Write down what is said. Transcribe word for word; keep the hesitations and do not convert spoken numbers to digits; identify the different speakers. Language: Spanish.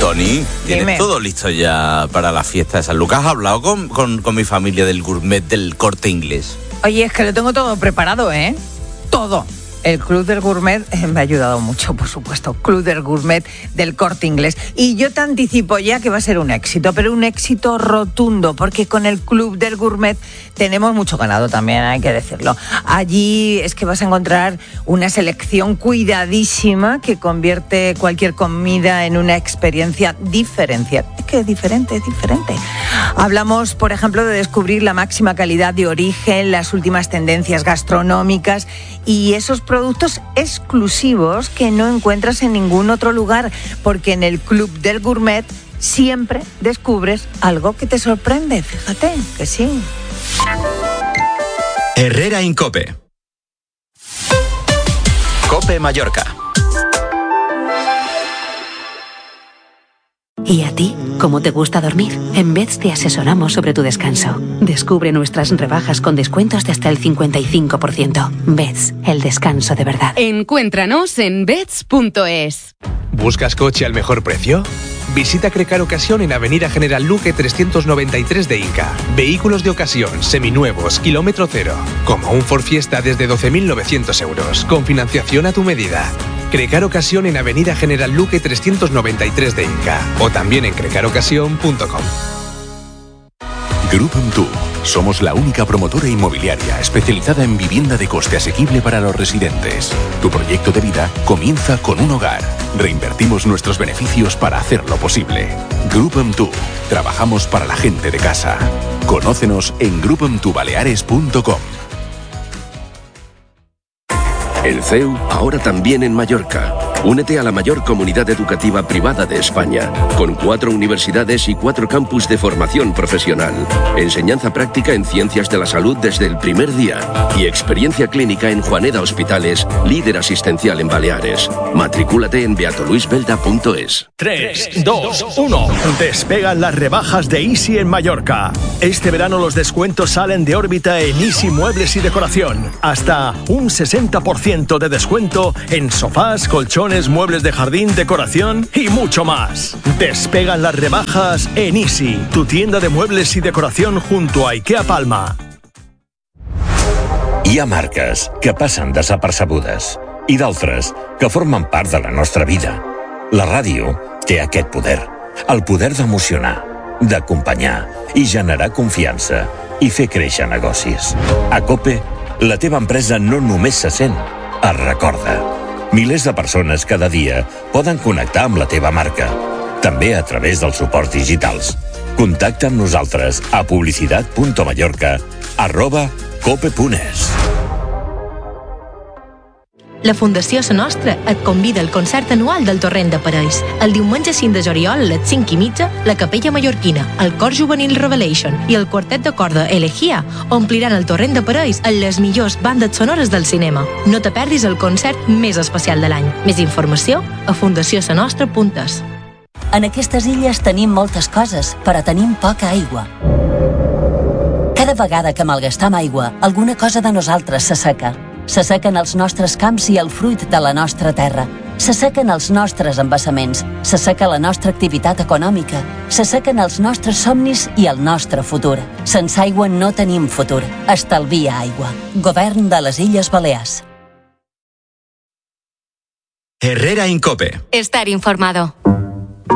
Speaker 1: Toni, ¿tienes
Speaker 2: Dime.
Speaker 1: todo listo ya para la fiesta de San Lucas? ¿Has hablado con, con, con mi familia del gourmet del Corte Inglés?
Speaker 2: Oye, es que lo tengo todo preparado, ¿eh? Todo. El Club del Gourmet eh, me ha ayudado mucho, por supuesto. Club del Gourmet del Corte Inglés. Y yo te anticipo ya que va a ser un éxito, pero un éxito rotundo, porque con el Club del Gourmet tenemos mucho ganado también, hay que decirlo. Allí es que vas a encontrar una selección cuidadísima que convierte cualquier comida en una experiencia diferencial. Es que es diferente, es diferente. Hablamos, por ejemplo, de descubrir la máxima calidad de origen, las últimas tendencias gastronómicas y esos productos exclusivos que no encuentras en ningún otro lugar, porque en el Club del Gourmet siempre descubres algo que te sorprende. Fíjate que sí.
Speaker 3: Herrera Incope. Cope Mallorca.
Speaker 4: ¿Y a ti? ¿Cómo te gusta dormir? En Beds te asesoramos sobre tu descanso. Descubre nuestras rebajas con descuentos de hasta el cincuenta y cinco por ciento. Beds, el descanso de verdad.
Speaker 5: Encuéntranos en beds punto es.
Speaker 6: ¿Buscas coche al mejor precio? Visita Crecar Ocasión en Avenida General Luque trescientos noventa y tres de Inca. Vehículos de ocasión, seminuevos, kilómetro cero. Como un Ford Fiesta desde doce mil novecientos euros, con financiación a tu medida. Crecar Ocasión en Avenida General Luque trescientos noventa y tres de Inca. O también en crecar ocasión punto com.
Speaker 7: Grupo Amtu. Somos la única promotora inmobiliaria especializada en vivienda de coste asequible para los residentes. Tu proyecto de vida comienza con un hogar. Reinvertimos nuestros beneficios para hacerlo posible. Grupo Amtu. Trabajamos para la gente de casa. Conócenos en grupo amtu baleares punto com.
Speaker 8: El C E U ahora también en Mallorca. Únete a la mayor comunidad educativa privada de España, con cuatro universidades y cuatro campus de formación profesional, enseñanza práctica en ciencias de la salud desde el primer día y experiencia clínica en Juaneda Hospitales, líder asistencial en Baleares. Matricúlate en beato luis belda punto es.
Speaker 9: tres, dos, uno. Despegan las rebajas de Easy en Mallorca. Este verano los descuentos salen de órbita en Easy Muebles y Decoración. Hasta un sesenta por ciento de descuento en sofás, colchones, muebles de jardín, decoración y mucho más. Despegan las rebajas en Easy, tu tienda de muebles y decoración junto a IKEA Palma.
Speaker 10: Hi ha marques que passen desapercebudes i d'altres que formen part de la nostra vida. La ràdio té aquest poder, el poder d'emocionar, d'acompanyar i generar confiança i fer créixer negocis. A COPE, la teva empresa no només se sent, es recorda. Milers de persones cada dia poden connectar amb la teva marca, també a través dels suports digitals. Contacta amb nosaltres a publicitat punto mallorca arroba cope punt es.
Speaker 11: La Fundació Sa Nostra et convida al concert anual del Torrent de Parells. El diumenge cinc de juliol a les cinc i mitja, la Capella Mallorquina, el Cor Juvenil Revelation i el quartet de corda Elegía ompliran el Torrent de Parells amb les millors bandes sonores del cinema. No te perdis el concert més especial de l'any. Més informació a fundació sa nostra punt es.
Speaker 12: En aquestes illes tenim moltes coses, però tenim poca aigua. Cada vegada que malgastam aigua, alguna cosa de nosaltres s'asseca. S'assequen els nostres camps i el fruit de la nostra terra. S'assequen els nostres embassaments. S'asseca la nostra activitat econòmica. S'assequen els nostres somnis i el nostre futur. Sense aigua no tenim futur. Estalvia aigua. Govern de les Illes Balears.
Speaker 3: Herrera Incope.
Speaker 5: Estar informado.